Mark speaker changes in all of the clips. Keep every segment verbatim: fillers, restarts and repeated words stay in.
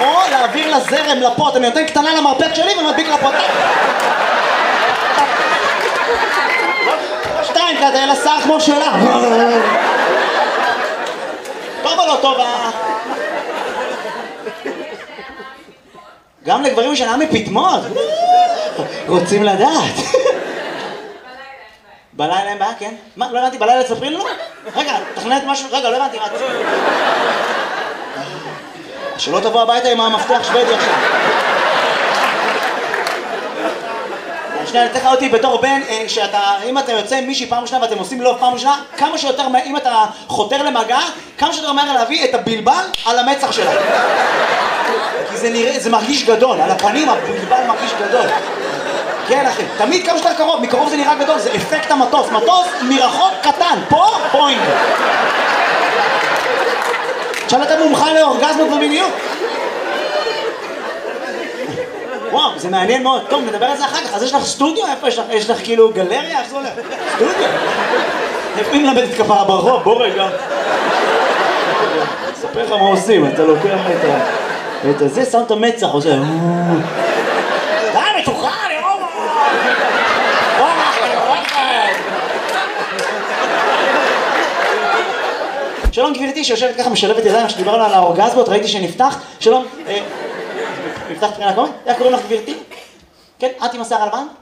Speaker 1: או להעביר לזרם, לפוט. אני נותן קטנה למרפק שלי ומדביק לפוט. שתיים, כזה, לשר כמו שלה. טוב או לא טוב? גם לגברים שנה מפתמות. רוצים לדעת. בלילה אין בעיה, כן? מה? לא הבנתי, בלילה תספרי לנו? רגע, תכנת משהו, רגע, לא הבנתי, מה את... שלא תבוא הביתה עם המפתח שוודי עכשיו. שנייה, אני צריך אותי בתור בן, שאתה, אם אתה יוצא עם מישהי פעם ראשונה ואתם עושים לו פעם ראשונה, כמה שיותר, אם אתה חותר למגע, כמה שיותר מהר להביא את הבלבל על המצח שלה. כי זה נראה, זה מרגיש גדול, על הפנים הבלבל מרגיש גדול. כן אחי, תמיד כמה שיותר קרוב, מקרוב זה נראה גדול, זה אפקט המטוס, מטוס מרחוק קטן, פה פוינט. עכשיו אתה מומחה לאורגזמות ומיניות. וואו, זה מעניין מאוד. טוב, נדבר על זה אחר כך. אז יש לך סטודיו? איפה יש לך? יש לך כאילו גלריה? איך זה הולך? סטודיו? איפה אם למדת כפרה ברחוב? בוא רגע. אספר לך מה עושים, אתה לוקח את זה, שם את המצח, עושה... די, מתוחה, אני רואה! שלום גבירתי שיושבת ככה משלבת ידיים שדיברנו על האורגזמות, ראיתי שנפתח. שלום, נפתח תחילה קומית? איך קוראים לך גבירתי? כן, את עם השיער הלבן?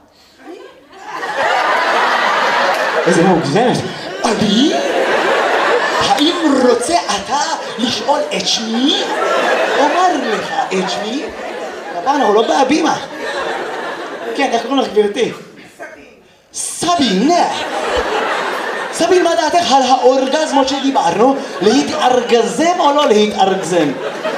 Speaker 1: איזה מוגזמת. אני? האם רוצה אתה לשאול את שמי? אומר לך את שמי? דבר אנחנו לא בהבימה. כן, איך קוראים לך גבירתי? סבין. סבין. סבין, מה דעתך על האורגזמות שדיברנו? להתארגזם או לא להתארגזם?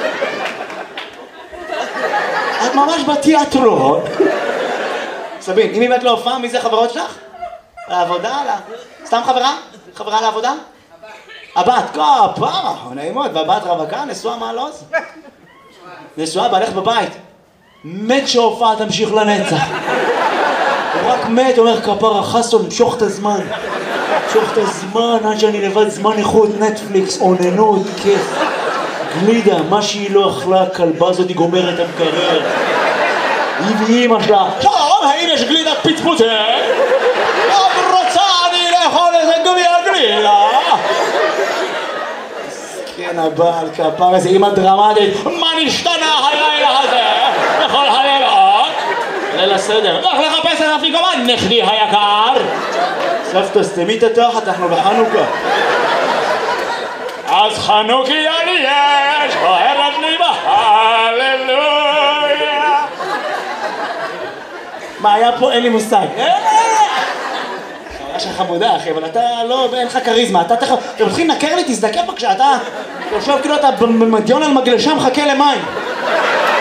Speaker 1: את ממש בתיאטרון. סבין, אם באמת לא הופעה, מי זה חברות שלך? לעבודה? סתם חברה? חברה לעבודה? הבת, כפרה, נעימות, והבת רווקה, נשואה מה לא זה? נשואה, בעלך בבית. מת שהופעה תמשיך לנצח. הוא רק מת, אומר כפרה, חסו, למשוך את הזמן. למשוך את הזמן, עד שאני לבד זמן איכות, נטפליקס, עוננות, כיף. גלידה, מה שהיא לא אכלה, הכלבה הזאת היא גומרת המקרר. היא ואימא שלה. שלום, האם יש גלידת פצפוצה? לא רוצה אני לאכול איזה גומי הגלידה. כן, הבעל כפר איזה אימא דרמטית. מה נשתנה הלילה הזה? בכל הלילות? ליל הסדר. לך לחפש את אפיקומן, נכדי היקר. סבתא, סתמי את התחת, אנחנו בחנוכה. אז חנוכיה לי יש, בוערת לי בהללויה. מה היה פה? אין לי מושג. חברה שלך חמודה אחי, אבל אתה לא, אין לך כריזמה. אתה תכף, אתם מתחילים לנקר לי, תזדקר בבקשה, אתה יושב כאילו אתה במדיון על מגלשה מחכה למים.